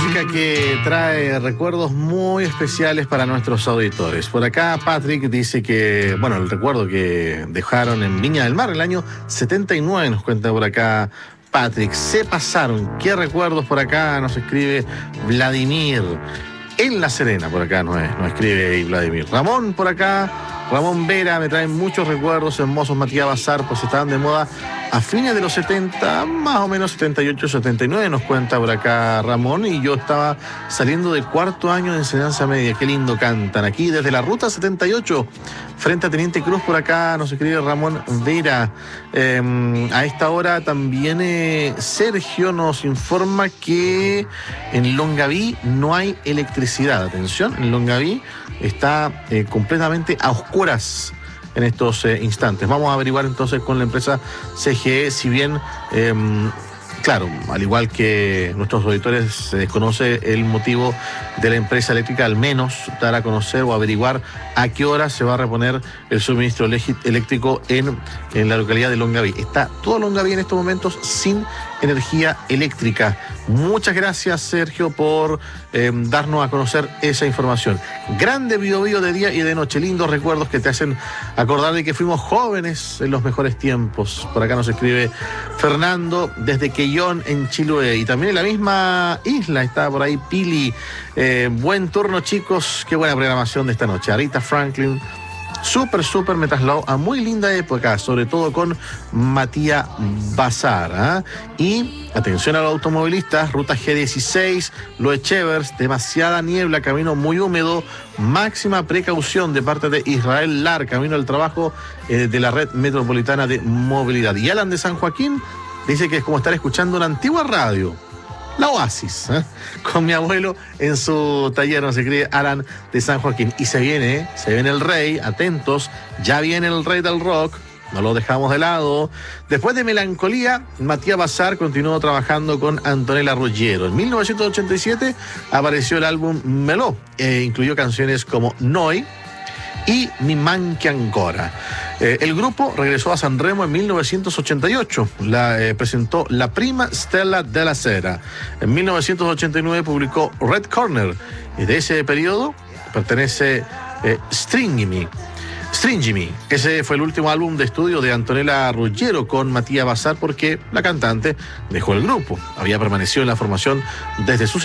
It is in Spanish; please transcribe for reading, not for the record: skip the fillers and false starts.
música que trae recuerdos muy especiales para nuestros auditores. Por acá Patrick dice que, bueno, el recuerdo que dejaron en Viña del Mar el año 79, nos cuenta por acá Patrick. Se pasaron, ¿qué recuerdos por acá? Nos escribe Vladimir. En La Serena, por acá nos escribe Vladimir. Ramón por acá, Ramón Vera, me traen muchos recuerdos hermosos. Matías Bazar, pues estaban de moda a fines de los 70, más o menos 78, 79, nos cuenta por acá Ramón, y yo estaba saliendo de cuarto año de enseñanza media. Qué lindo cantan aquí desde la ruta 78, frente a Teniente Cruz. Por acá nos escribe Ramón Vera. A esta hora también Sergio nos informa que en Longaví no hay electricidad. Atención, en Longaví está completamente a oscuras en estos instantes. Vamos a averiguar entonces con la empresa CGE, si bien, claro, al igual que nuestros auditores, se desconoce el motivo de la empresa eléctrica, al menos dar a conocer o averiguar a qué hora se va a reponer el suministro eléctrico en la localidad de Longaví. Está todo Longaví en estos momentos sin energía eléctrica. Muchas gracias, Sergio, por darnos a conocer esa información. Grande Biobío de día y de noche, lindos recuerdos que te hacen acordar de que fuimos jóvenes en los mejores tiempos. Por acá nos escribe Fernando desde Quellón, en Chiloé, y también en la misma isla está por ahí Pili. Buen turno, chicos, qué buena programación de esta noche. Arita Franklin, súper me trasladó a muy linda época, sobre todo con Matías Bazar, Y atención a los automovilistas, ruta G16, Los Echevers, demasiada niebla, camino muy húmedo, máxima precaución de parte de Israel Lar, camino al trabajo de la red metropolitana de movilidad. Y Alan de San Joaquín dice que es como estar escuchando una antigua radio, la Oasis, con mi abuelo en su taller. Nos escribe Alan de San Joaquín. Y se viene el rey, atentos, ya viene el rey del rock, no lo dejamos de lado. Después de Melancolía, Matías Bazar continuó trabajando con Antonella Ruggiero. En 1987 apareció el álbum Melò, incluyó canciones como Noi y Mi manchi ancora. El grupo regresó a San Remo en 1988, presentó La prima stella della sera. En 1989 publicó Red Corner, y de ese periodo pertenece Stringimi. Ese fue el último álbum de estudio de Antonella Ruggiero con Matías Bazar, porque la cantante dejó el grupo. Había permanecido en la formación desde sus